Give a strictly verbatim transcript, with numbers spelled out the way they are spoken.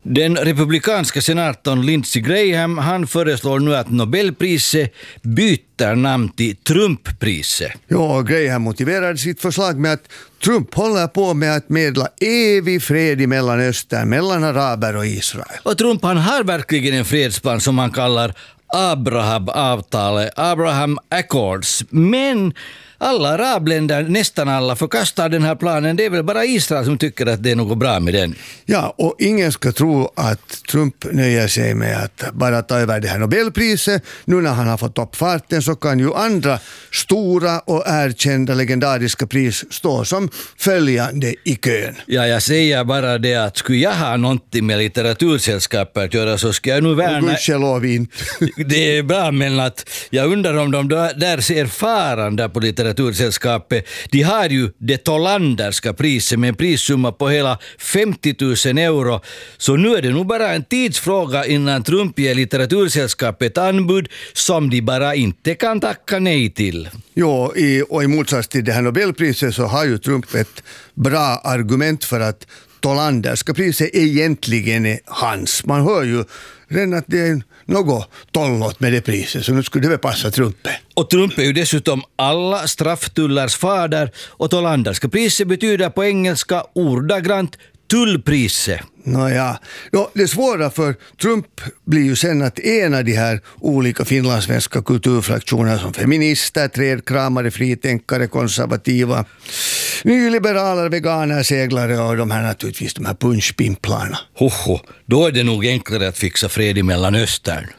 Den republikanska senatorn Lindsey Graham, han föreslår nu att Nobelpriset byter namn till Trumppriset. Ja, Graham motiverade sitt förslag med att Trump håller på med att medla evig fred i Mellanöstern mellan araber och Israel. Och Trump, han har verkligen en fredsplan som han kallar Abraham-avtalet, Abraham Accords. Men alla arabländer, nästan alla, förkastar den här planen. Det är väl bara Israel som tycker att det är något bra med den. Ja, och ingen ska tro att Trump nöjer sig med att bara ta över det här Nobelpriset. Nu när han har fått upp farten så kan ju andra stora och erkända legendariska pris stå som följande i kön. Ja, jag säger bara det att skulle jag ha någonting med litteratursällskapet att göra så ska jag nu värna... Och gudskelov inte. Det är bra, men att jag undrar om de där ser faran där på litteratursällskapet. Litteratursällskapet. De har ju det Tollanderska priset med en prissumma på hela femtio tusen euro. Så nu är det nog bara en tidsfråga innan Trump ger litteratursällskapet ett anbud som de bara inte kan tacka nej till. Jo, i, och i motsats till det här Nobelpriset så har ju Trump ett bra argument för att Tollanderska priset egentligen är hans. Man hör ju redan att det är något tollot med det priset, så nu skulle det väl passa Trump. Och Trump är ju dessutom alla strafftullars fader, och Tollanderska priset betyder på engelska ordagrant tullpriset. Nåja, ja, det svåra för Trump blir ju sen att ena de här olika finlandssvenska kulturfraktionerna som feminister, trädkramare, fritänkare, konservativa, nyliberaler, veganer, seglare och de här naturligtvis de här punschpimplarna. Hoho, då är det nog enklare att fixa fred i Mellanöstern.